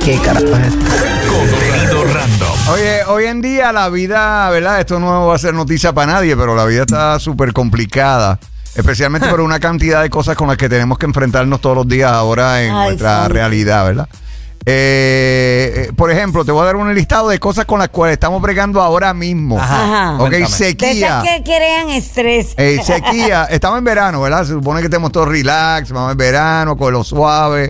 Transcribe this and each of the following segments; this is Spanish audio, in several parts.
¿Qué carajo es esto? Contenido random. Oye, hoy en día la vida, ¿verdad? Esto no va a ser noticia para nadie, pero la vida está súper complicada. Especialmente por una cantidad de cosas con las que tenemos que enfrentarnos todos los días ahora en nuestra realidad, ¿verdad? Por ejemplo, te voy a dar un listado de cosas con las cuales estamos bregando ahora mismo. Ajá. Ok, De sequía. esas que crean estrés. Sequía. Estamos en verano, ¿verdad? Se supone que estemos todos relax, vamos en verano, con lo suave.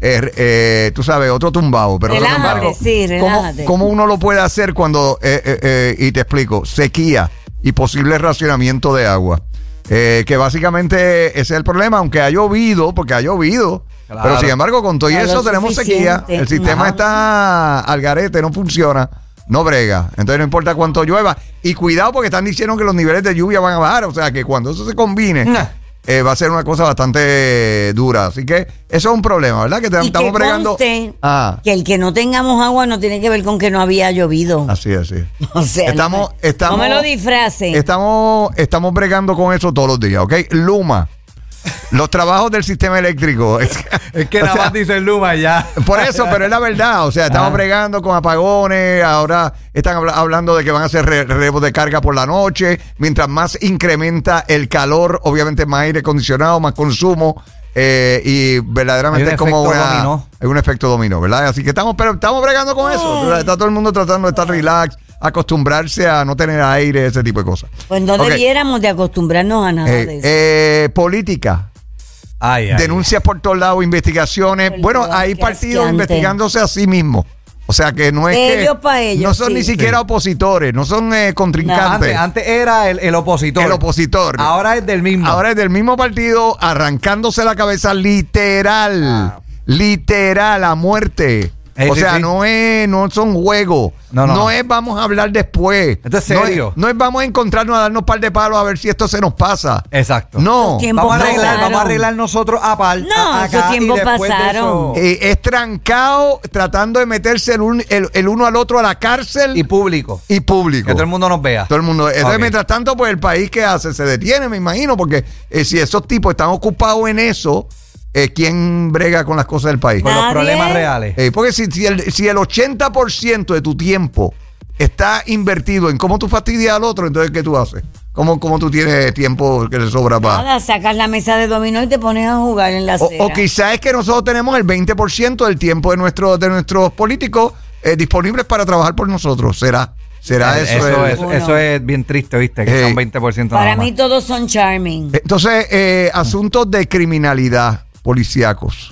Tú sabes, otro tumbado. Pero Relájate, sin embargo, sí, relájate. ¿cómo uno lo puede hacer cuando, y te explico, sequía y posible racionamiento de agua? Que básicamente ese es el problema, aunque ha llovido, porque ha llovido. Claro. Pero sin embargo, con todo y eso tenemos sequía. El sistema está al garete, no funciona, no brega. Entonces no importa cuánto llueva. Y cuidado porque están diciendo que los niveles de lluvia van a bajar. O sea que cuando eso se combine, va a ser una cosa bastante dura. Así que eso es un problema, ¿verdad? Que estamos bregando. Que el que no tengamos agua no tiene que ver con que no había llovido. Así es, sí. O sea, estamos, no me lo disfrace. Estamos bregando con eso todos los días, ¿ok? Luma. Los trabajos del sistema eléctrico. Es que nada más dice Luma ya. Por eso, pero es la verdad. O sea, estamos bregando con apagones. Ahora están hablando de que van a hacer relevos de carga por la noche. Mientras más incrementa el calor, obviamente más aire acondicionado, más consumo. Y verdaderamente es como un efecto dominó, ¿verdad? Así que estamos bregando con eso. Está todo el mundo tratando de estar relax, acostumbrarse a no tener aire, ese tipo de cosas. Pues no debiéramos de acostumbrarnos a nada de eso. Política. Denuncias por todos lados, investigaciones. Bueno, hay partidos investigándose a sí mismos. O sea que no es ellos que ellos, no son ni siquiera opositores, no son contrincantes. No, antes era el opositor. El opositor. Ahora es del mismo. Ahora es del mismo partido, arrancándose la cabeza literal. Literal, a muerte. O sea, no son juegos. No es vamos a hablar después. Esto es serio. No es vamos a encontrarnos a darnos un par de palos a ver si esto se nos pasa. Exacto. No. Vamos a arreglar nosotros aparte. No, esos tiempos pasaron. Es trancado tratando de meterse el uno al otro a la cárcel. Y público. Que todo el mundo nos vea. Todo el mundo. Entonces, mientras tanto, pues el país, ¿qué hace? Se detiene, me imagino, porque si esos tipos están ocupados en eso, ¿quién brega con las cosas del país? Con los problemas reales. Porque si el 80% de tu tiempo está invertido en cómo tú fastidias al otro, entonces ¿qué tú haces? ¿Cómo tú tienes tiempo que te sobra para...? Nada, sacas la mesa de dominó y te pones a jugar en la acera. O quizás es que nosotros tenemos el 20% del tiempo de nuestros políticos disponibles para trabajar por nosotros. ¿Será eso? Eso es bien triste, ¿viste? Que son 20% Para mí todos son charming. Entonces, asuntos de criminalidad policíacos.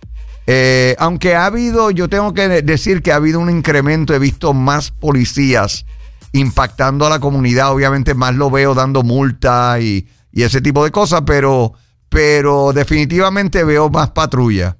Aunque yo tengo que decir que ha habido un incremento, he visto más policías impactando a la comunidad, obviamente más lo veo dando multas y ese tipo de cosas, pero definitivamente veo más patrulla.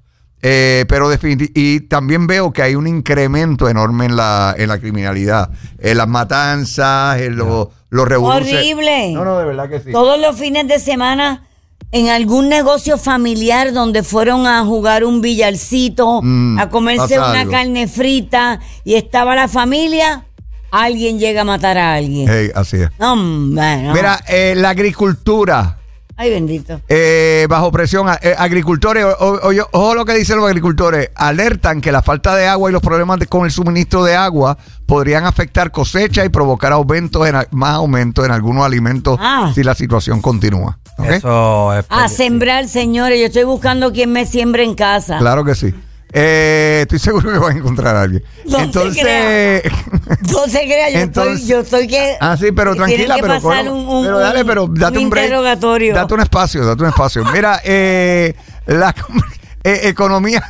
Y también veo que hay un incremento enorme en la criminalidad, en las matanzas, en los revoluciones. Horrible. No, de verdad que sí. Todos los fines de semana en algún negocio familiar donde fueron a jugar un billarcito, a comerse una carne frita y estaba la familia, alguien llega a matar a alguien. Así es. No. Mira, la agricultura. Ay, bendito. Bajo presión. Agricultores, ojo lo que dicen los agricultores, alertan que la falta de agua y los problemas con el suministro de agua podrían afectar cosecha y provocar más aumentos en algunos alimentos si la situación continúa. ¿Okay? Eso es sembrar, señores. Yo estoy buscando quien me siembre en casa. Claro que sí. Estoy seguro que van a encontrar a alguien. No se crea. Yo estoy que. Sí, pero tranquila, pero date un break. Interrogatorio. Date un espacio. Mira, la economía.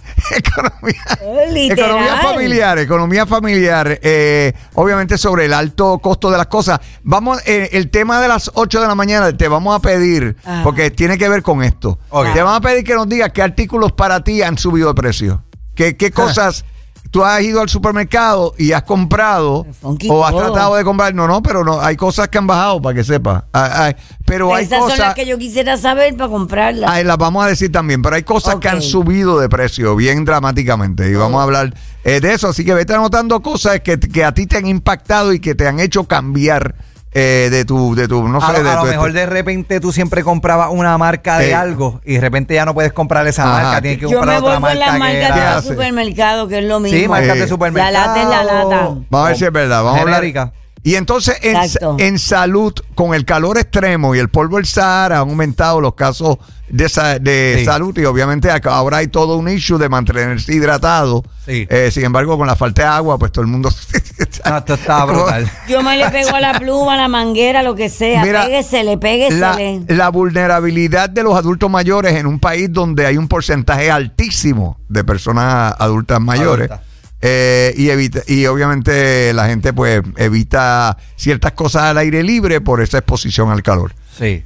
Economía familiar, obviamente sobre el alto costo de las cosas. El tema de las 8 de la mañana te vamos a pedir, porque tiene que ver con esto. Te vamos a pedir que nos digas qué artículos para ti han subido de precio. ¿Qué cosas tú has ido al supermercado y has comprado o has tratado de comprar? Pero no, hay cosas que han bajado para que sepas. Pero hay esas cosas, son las que yo quisiera saber para comprarlas. Las vamos a decir también, pero hay cosas que han subido de precio bien dramáticamente y vamos a hablar de eso. Así que vete anotando cosas que a ti te han impactado y que te han hecho cambiar de tu no sé, a de lo tu mejor de repente tú siempre comprabas una marca de algo y de repente ya no puedes comprar esa Ajá. marca, tienes que Yo comprar me voy otra con las marca que marcas era. de ¿Qué los hace? supermercados, que es lo mismo. Sí, marcas de La supermercado. lata es la lata. Vamos a ver si es verdad. Vamos a hablar. Genérica. Y entonces Exacto. en salud, con el calor extremo y el polvo del Sahara, han aumentado los casos de Sí. salud y obviamente ahora hay todo un issue de mantenerse hidratado. Sí. Sin embargo, con la falta de agua, pues todo el mundo... No, esto estaba brutal. Yo me le pego a la pluma, a la manguera, lo que sea. Mira, Péguesele. La vulnerabilidad de los adultos mayores en un país donde hay un porcentaje altísimo de personas adultas mayores. Adultas. Y obviamente la gente pues evita ciertas cosas al aire libre por esa exposición al calor. Sí.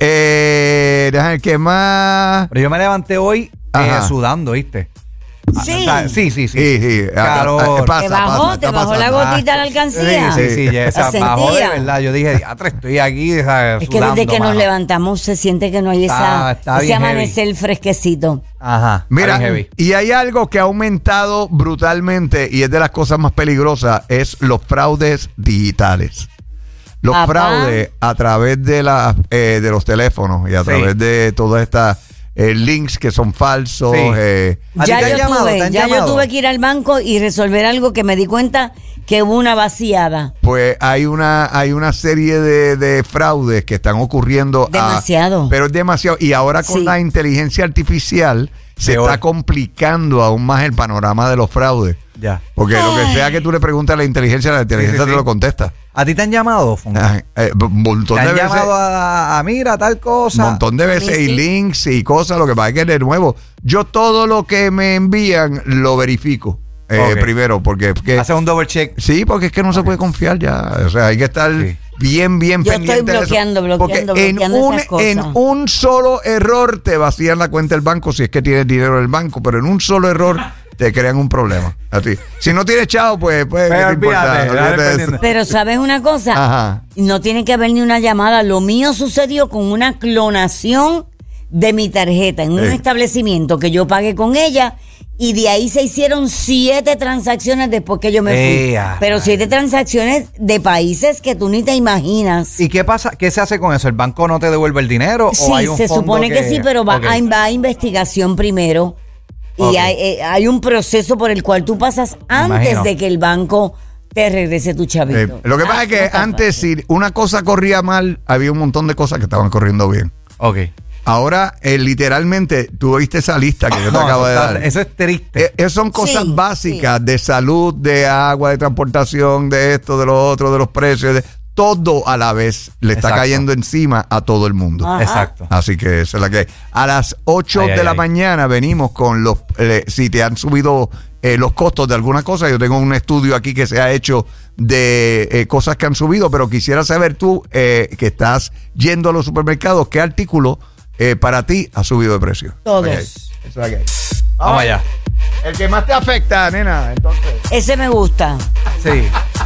Déjame ver qué más. Pero yo me levanté hoy Ajá. sudando, ¿viste? Sí. O sea, sí. Sí. Calor. Pasa, ¿Te bajó? ¿Te está bajó la pasando. gotita a la alcancía? Sí, ya, o sea, ¿La bajó de sentía? verdad. Yo dije, diatre, estoy aquí, ¿sabes? Es que desde sudando, que nos mano. levantamos se siente que no hay Está ese bien amanecer fresquecito. Ajá. Mira, está bien heavy. y hay algo que ha aumentado brutalmente y es de las cosas más peligrosas, es los fraudes digitales. Los Papá. fraudes a través de los teléfonos y a Sí. través de todas estas links que son falsos. Sí. ¿A ti Ya te han yo llamado? ¿Te han yo llamado? tuve que ir al banco y resolver algo que me di cuenta que hubo una vaciada. Pues hay una serie de fraudes que están ocurriendo. Demasiado. Pero es demasiado. Y ahora con Sí. la inteligencia artificial se Peor. está complicando aún más el panorama de los fraudes. Ya. Porque lo que sea que tú le preguntes a la inteligencia Sí, te sí. lo contesta. ¿A ti te han llamado, Fonco? Un montón ¿Te de han veces. llamado a mira tal cosa? Un montón de veces A mí y sí. links y cosas. Lo que pasa es que de nuevo, yo todo lo que me envían lo verifico Ok. primero. Porque Hace un double check. sí, porque es que no se puede confiar ya. O sea, hay que estar Sí. bien Yo estoy pendiente de eso. bloqueando Porque bloqueando esas cosas. en un solo error te vacían la cuenta del banco si es que tienes dinero en el banco, pero en un solo error te crean un problema a ti. Si no tienes chavo, pues ¿qué te importa? olvídate, Olvídate de eso. pendiente. Pero ¿sabes una cosa? Ajá. No tiene que haber ni una llamada. Lo mío sucedió con una clonación de mi tarjeta en un Sí. establecimiento que yo pagué con ella y de ahí se hicieron 7 transacciones después que yo me fui. Ea. Pero 7 transacciones de países que tú ni te imaginas. ¿Y qué pasa? ¿Qué se hace con eso? ¿El banco no te devuelve el dinero? Sí, ¿O hay un se fondo supone que sí, pero va, Ok. va a investigación primero. Y Ok. hay un proceso por el cual tú pasas antes imagino. de que el banco te regrese tu chavito. Lo que pasa es que no está antes, fácil. si una cosa corría mal, había un montón de cosas que estaban corriendo bien. Ok. Ahora, literalmente, tú oíste esa lista que yo te No, acabo de eso, dar. eso es triste. Son cosas Sí, básicas de salud, de agua, de transportación, de esto, de lo otro, de los precios, de todo a la vez le está Exacto. cayendo encima a todo el mundo. Ajá. Exacto. Así que esa es la que hay. A las 8 Ay, de ay, la ay. mañana venimos con los, si te han subido los costos de alguna cosa. Yo tengo un estudio aquí que se ha hecho de cosas que han subido, pero quisiera saber tú que estás yendo a los supermercados, ¿qué artículo para ti ha subido de precio? Todos. Ok, eso es la que hay. Vamos allá. El que más te afecta, nena, entonces. Ese me gusta. Sí.